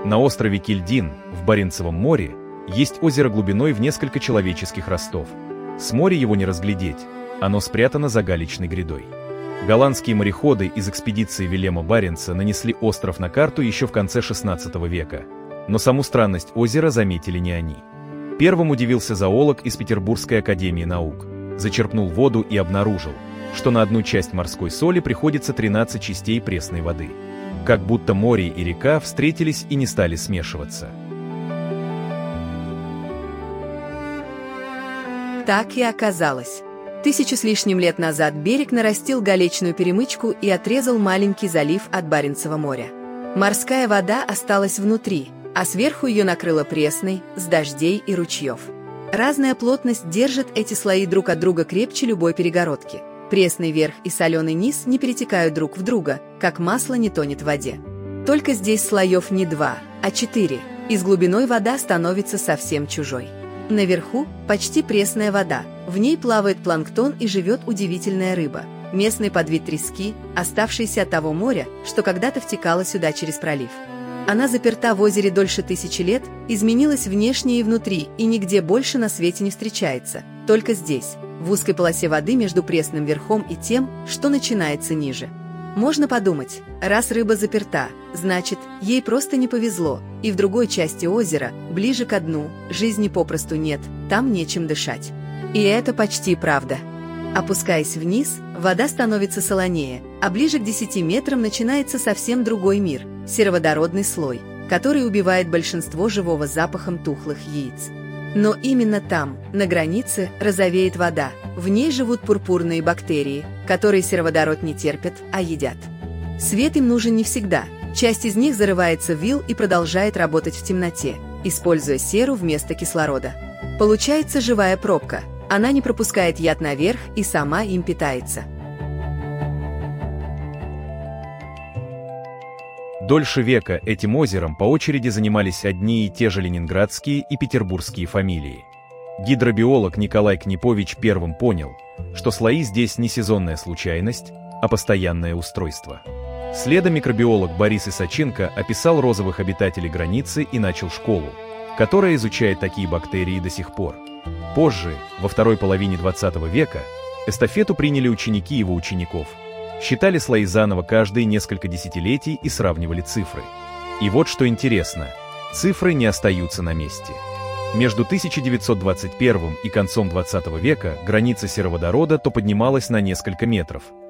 На острове Кильдин, в Баренцевом море, есть озеро глубиной в несколько человеческих ростов. С моря его не разглядеть, оно спрятано за галечной грядой. Голландские мореходы из экспедиции Вильяма Баренца нанесли остров на карту еще в конце XVI века, но саму странность озера заметили не они. Первым удивился зоолог из Петербургской академии наук, зачерпнул воду и обнаружил, что на одну часть морской соли приходится 13 частей пресной воды. Как будто море и река встретились и не стали смешиваться. Так и оказалось. 1000 с лишним лет назад берег нарастил галечную перемычку и отрезал маленький залив от Баренцева моря. Морская вода осталась внутри, а сверху ее накрыло пресной, с дождей и ручьев. Разная плотность держит эти слои друг от друга крепче любой перегородки. Пресный верх и соленый низ не перетекают друг в друга, как масло не тонет в воде. Только здесь слоев не 2, а 4, и с глубиной вода становится совсем чужой. Наверху почти пресная вода, в ней плавает планктон и живет удивительная рыба, местный подвид трески, оставшийся от того моря, что когда-то втекало сюда через пролив. Она заперта в озере дольше 1000 лет, изменилась внешне и внутри, и нигде больше на свете не встречается, только здесь, в узкой полосе воды между пресным верхом и тем, что начинается ниже. Можно подумать, раз рыба заперта, значит, ей просто не повезло, и в другой части озера, ближе ко дну, жизни попросту нет, там нечем дышать. И это почти правда. Опускаясь вниз, вода становится солонее, а ближе к 10 метрам начинается совсем другой мир – сероводородный слой, который убивает большинство живого запахом тухлых яиц. Но именно там, на границе, розовеет вода, в ней живут пурпурные бактерии, которые сероводород не терпят, а едят. Свет им нужен не всегда, часть из них зарывается в ил и продолжает работать в темноте, используя серу вместо кислорода. Получается живая пробка, она не пропускает яд наверх и сама им питается. Дольше века этим озером по очереди занимались одни и те же ленинградские и петербургские фамилии. Гидробиолог Николай Книпович первым понял, что слои здесь не сезонная случайность, а постоянное устройство. Следом микробиолог Борис Исаченко описал розовых обитателей границы и начал школу, которая изучает такие бактерии до сих пор. Позже, во второй половине 20 века, эстафету приняли ученики его учеников, считали слои заново каждые несколько десятилетий и сравнивали цифры. И вот что интересно, цифры не остаются на месте. Между 1921 и концом 20 века граница сероводорода то поднималась на несколько метров,